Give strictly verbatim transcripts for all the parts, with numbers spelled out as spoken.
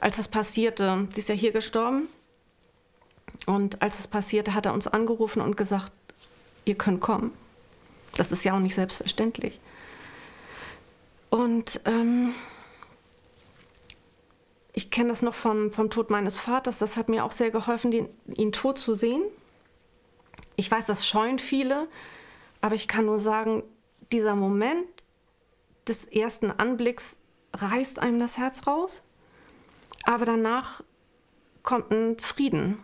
als es passierte, sie ist ja hier gestorben, und als es passierte, hat er uns angerufen und gesagt, ihr könnt kommen. Das ist ja auch nicht selbstverständlich. Und ähm, ich kenne das noch vom, vom Tod meines Vaters, das hat mir auch sehr geholfen, den, ihn tot zu sehen. Ich weiß, das scheuen viele, aber ich kann nur sagen, dieser Moment des ersten Anblicks reißt einem das Herz raus, aber danach kommt ein Frieden.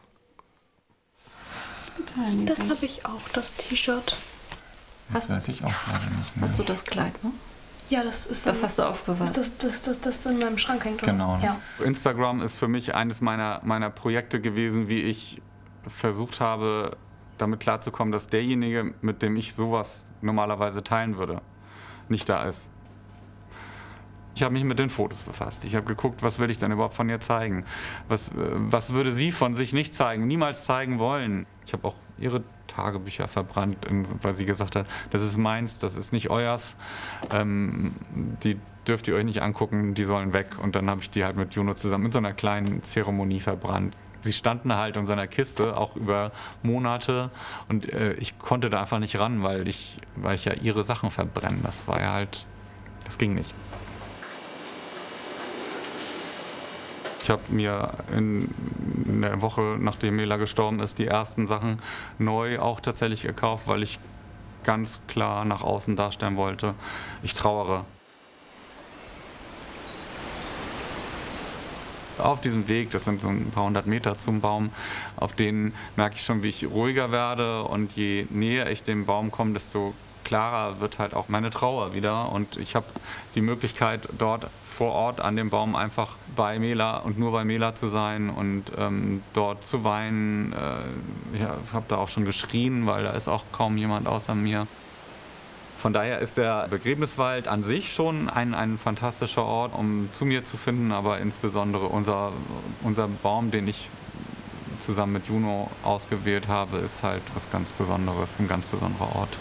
Das habe ich auch, das T-Shirt. Das weiß ich auch gerade nicht mehr. Hast du das Kleid, ne? Ja, das ist. Das ein, hast du aufbewahrt. Das, das, das, das in meinem Schrank hängt. Genau. Ja. Instagram ist für mich eines meiner, meiner Projekte gewesen, wie ich versucht habe, damit klarzukommen, dass derjenige, mit dem ich sowas normalerweise teilen würde, nicht da ist. Ich habe mich mit den Fotos befasst. Ich habe geguckt, was will ich denn überhaupt von ihr zeigen? Was, was würde sie von sich nicht zeigen, niemals zeigen wollen? Ich habe auch ihre Tagebücher verbrannt, weil sie gesagt hat, das ist meins, das ist nicht euers. Ähm, die dürft ihr euch nicht angucken, die sollen weg. Und dann habe ich die halt mit Juno zusammen in so einer kleinen Zeremonie verbrannt. Sie standen halt in seiner Kiste, auch über Monate. Und äh, ich konnte da einfach nicht ran, weil ich, weil ich ja ihre Sachen verbrenne. Das war ja halt, das ging nicht. Ich habe mir in der Woche, nachdem Mela gestorben ist, die ersten Sachen neu auch tatsächlich gekauft, weil ich ganz klar nach außen darstellen wollte, ich trauere. Auf diesem Weg, das sind so ein paar hundert Meter zum Baum, auf denen merke ich schon, wie ich ruhiger werde, und je näher ich dem Baum komme, desto klarer wird halt auch meine Trauer wieder, und ich habe die Möglichkeit, dort vor Ort an dem Baum einfach bei Mela und nur bei Mela zu sein und ähm, dort zu weinen. Äh, ja, ich habe da auch schon geschrien, weil da ist auch kaum jemand außer mir. Von daher ist der Begräbniswald an sich schon ein, ein fantastischer Ort, um zu mir zu finden, aber insbesondere unser, unser Baum, den ich zusammen mit Juno ausgewählt habe, ist halt was ganz Besonderes, ein ganz besonderer Ort.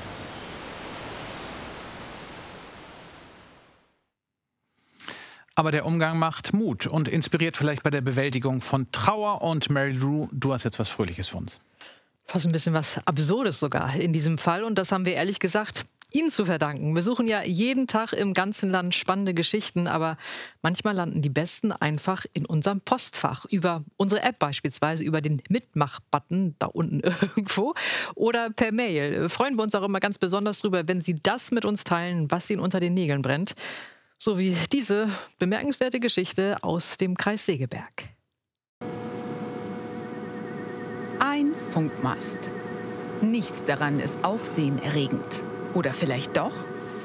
Aber der Umgang macht Mut und inspiriert vielleicht bei der Bewältigung von Trauer. Und Mary Lou, du hast jetzt was Fröhliches für uns. Fast ein bisschen was Absurdes sogar in diesem Fall. Und das haben wir ehrlich gesagt Ihnen zu verdanken. Wir suchen ja jeden Tag im ganzen Land spannende Geschichten, aber manchmal landen die besten einfach in unserem Postfach. Über unsere App beispielsweise, über den Mitmach-Button da unten irgendwo oder per Mail. Freuen wir uns auch immer ganz besonders drüber, wenn Sie das mit uns teilen, was Ihnen unter den Nägeln brennt. So wie diese bemerkenswerte Geschichte aus dem Kreis Segeberg. Ein Funkmast. Nichts daran ist aufsehenerregend. Oder vielleicht doch?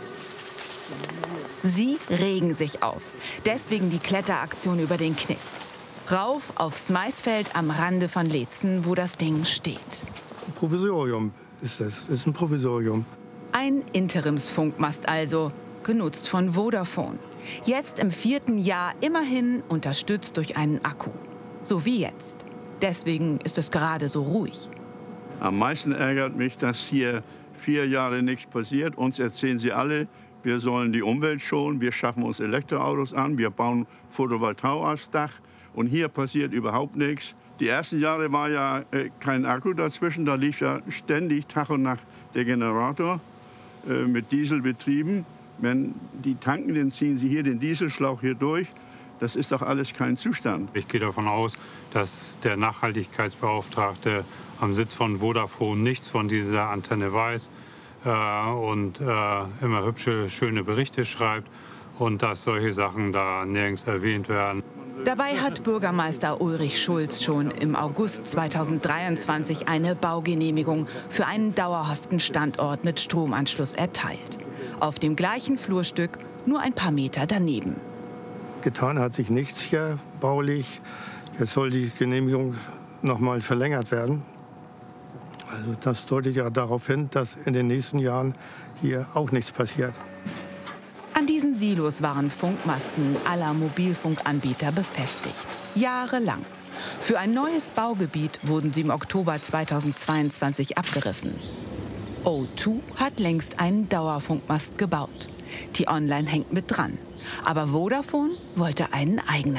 Sie regen sich auf. Deswegen die Kletteraktion über den Knick. Rauf aufs Maisfeld am Rande von Leetzen, wo das Ding steht. Ein Provisorium ist das. Das ist ein Provisorium. Ein Interimsfunkmast also, genutzt von Vodafone. Jetzt im vierten Jahr immerhin unterstützt durch einen Akku. So wie jetzt. Deswegen ist es gerade so ruhig. Am meisten ärgert mich, dass hier vier Jahre nichts passiert. Uns erzählen sie alle, wir sollen die Umwelt schonen, wir schaffen uns Elektroautos an, wir bauen Photovoltaik aufs Dach. Und hier passiert überhaupt nichts. Die ersten Jahre war ja äh, kein Akku dazwischen, da lief ja ständig Tag und Nacht der Generator äh, mit Diesel betrieben. Wenn die tanken, dann ziehen sie hier den Dieselschlauch hier durch. Das ist doch alles kein Zustand. Ich gehe davon aus, dass der Nachhaltigkeitsbeauftragte am Sitz von Vodafone nichts von dieser Antenne weiß äh, und äh, immer hübsche, schöne Berichte schreibt und dass solche Sachen da nirgends erwähnt werden. Dabei hat Bürgermeister Ulrich Schulz schon im August zweitausenddreiundzwanzig eine Baugenehmigung für einen dauerhaften Standort mit Stromanschluss erteilt. Auf dem gleichen Flurstück, nur ein paar Meter daneben. Getan hat sich nichts hier baulich. Jetzt soll die Genehmigung noch mal verlängert werden. Also das deutet ja darauf hin, dass in den nächsten Jahren hier auch nichts passiert. An diesen Silos waren Funkmasten aller Mobilfunkanbieter befestigt. Jahrelang. Für ein neues Baugebiet wurden sie im Oktober zweitausendzweiundzwanzig abgerissen. O zwei hat längst einen Dauerfunkmast gebaut. T-Online hängt mit dran. Aber Vodafone wollte einen eigenen.